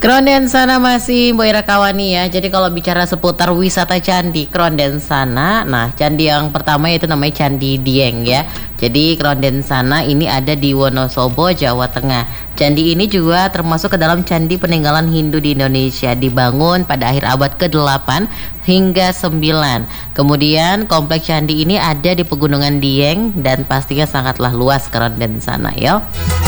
Kronden sana masih Mbok Ira Kawani ya. Jadi kalau bicara seputar wisata candi Kronden sana, nah candi yang pertama itu namanya Candi Dieng ya. Jadi Kronden sana ini ada di Wonosobo, Jawa Tengah. Candi ini juga termasuk ke dalam candi peninggalan Hindu di Indonesia, dibangun pada akhir abad ke-8 hingga 9. Kemudian kompleks candi ini ada di Pegunungan Dieng dan pastinya sangatlah luas Kronden sana ya.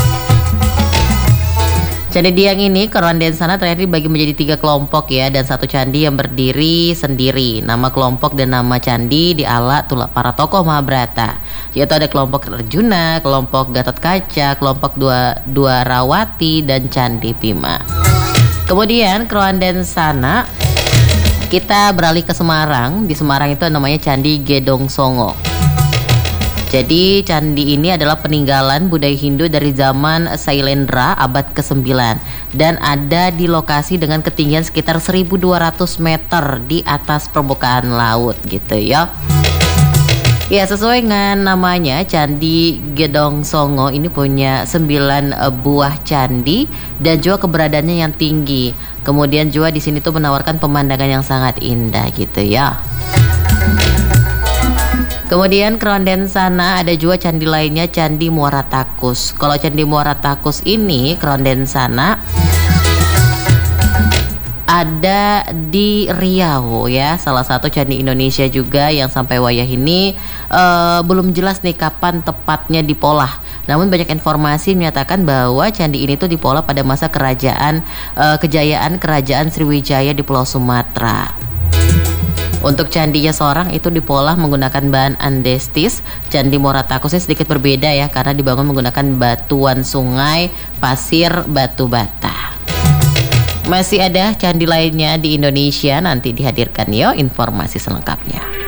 Candi Dieng ini Kronden sana ternyata dibagi menjadi 3 kelompok ya, dan satu candi yang berdiri sendiri. Nama kelompok dan nama candi diala para tokoh Mahabharata, yaitu ada kelompok Arjuna, kelompok Gatot Kaca, kelompok Dwarawati, dan Candi Bhima. Kemudian Kronden sana kita beralih ke Semarang. Di Semarang itu namanya Candi Gedong Songo. Jadi candi ini adalah peninggalan budaya Hindu dari zaman Sailendra abad ke-9 dan ada di lokasi dengan ketinggian sekitar 1.200 meter di atas permukaan laut gitu ya. Ya, sesuai dengan namanya, Candi Gedong Songo ini punya 9 buah candi dan juga keberadaannya yang tinggi. Kemudian juga di sini tuh menawarkan pemandangan yang sangat indah gitu ya. Kemudian Kronden sana ada juga candi lainnya, Candi Muara Takus. Kalau Candi Muara Takus ini Kronden sana ada di Riau ya, salah satu candi Indonesia juga yang sampai wayah ini belum jelas nih kapan tepatnya dipolah. Namun banyak informasi menyatakan bahwa candi ini tuh dipolah pada masa kejayaan kerajaan Sriwijaya di Pulau Sumatera. Untuk candinya seorang itu dipolah menggunakan bahan andestis. Candi Muara Takusnya sedikit berbeda ya, karena dibangun menggunakan batuan sungai, pasir, batu bata. Masih ada candi lainnya di Indonesia, nanti dihadirkan yo informasi selengkapnya.